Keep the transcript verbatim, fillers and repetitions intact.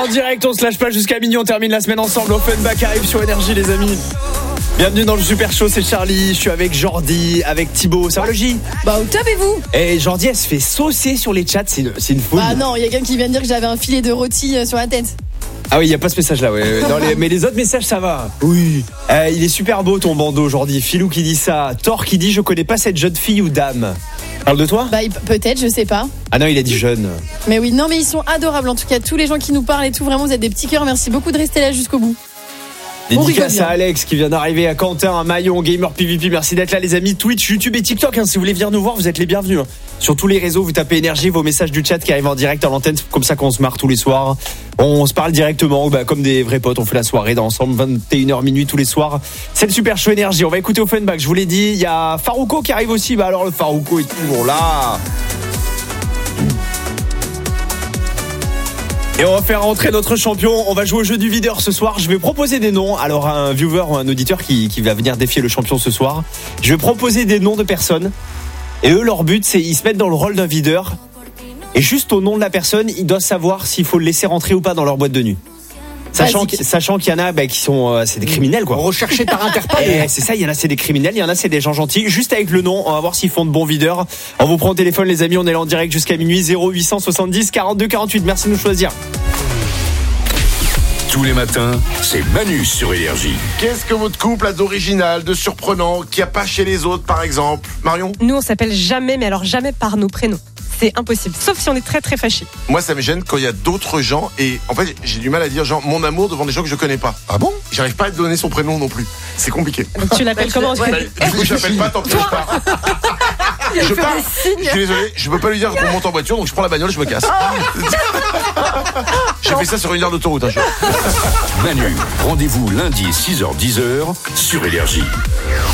en direct, on se lâche pas jusqu'à minuit, on termine la semaine ensemble. Offenbach arrive sur Énergie, les amis. Bienvenue dans le Super Show, c'est Charlie. Je suis avec Jordi, avec Thibaut. Ça va le J? Bah au top, et vous? Et Jordi, elle se fait saucer sur les chats, c'est une, c'est une folie. Bah non, il y a quelqu'un qui vient de dire que j'avais un filet de rôti sur la tête. Ah oui, il n'y a pas ce message-là, ouais. Dans les, mais les autres messages, ça va. Oui. Euh, il est super beau ton bandeau aujourd'hui. Philou qui dit ça. Thor qui dit je connais pas cette jeune fille ou dame. Parle de toi? Bah peut-être, je sais pas. Ah non, il a dit jeune. Mais oui, non mais ils sont adorables en tout cas. Tous les gens qui nous parlent et tout, vraiment vous êtes des petits cœurs. Merci beaucoup de rester là jusqu'au bout. Dédicace à Alex qui vient d'arriver, à Quentin, à Maillon, Gamer P V P, merci d'être là les amis. Twitch, YouTube et TikTok, hein, si vous voulez venir nous voir, vous êtes les bienvenus. Hein. Sur tous les réseaux, vous tapez Énergie, vos messages du chat qui arrivent en direct à l'antenne, c'est comme ça qu'on se marre tous les soirs. On se parle directement, bah, comme des vrais potes, on fait la soirée dans ensemble, vingt et une heures minuit tous les soirs. C'est le Super Show Énergie, on va écouter Offenbach, je vous l'ai dit, il y a Farouko qui arrive aussi, bah alors le Farouko est toujours là. Et on va faire rentrer notre champion. On va jouer au jeu du videur ce soir. Je vais proposer des noms. Alors un viewer ou un auditeur qui, qui va venir défier le champion ce soir, je vais proposer des noms de personnes. Et eux, leur but, c'est ils se mettent dans le rôle d'un videur. Et juste au nom de la personne, ils doivent savoir s'il faut le laisser rentrer ou pas dans leur boîte de nuit. Sachant, qu', sachant qu'il y en a bah, qui sont euh, c'est des criminels quoi. Recherchés par Interpol. Et c'est ça, il y en a c'est des criminels, il y en a c'est des gens gentils. Juste avec le nom, on va voir s'ils font de bons videurs. On vous prend au téléphone les amis, on est là en direct jusqu'à minuit. Zéro huit cent soixante-dix quarante-deux quarante-huit. Merci de nous choisir. Tous les matins, c'est Manu sur Énergie. Qu'est-ce que votre couple a d'original, de surprenant, qu'il n'y a pas chez les autres par exemple? Marion? Nous on s'appelle jamais, mais alors jamais par nos prénoms. C'est impossible, sauf si on est très très fâchés. Moi ça me gêne quand il y a d'autres gens et en fait j'ai du mal à dire genre mon amour devant des gens que je connais pas. Ah bon? J'arrive pas à donner son prénom non plus. C'est compliqué. Donc tu l'appelles comment? Bah, du coup je l'appelle pas tant que je pars. Je pars. Je suis désolé, je peux pas lui dire qu'on monte en voiture donc je prends la bagnole, je me casse. J'ai fait ça sur une heure d'autoroute un jour. Manu, rendez-vous lundi six heures dix sur Énergie.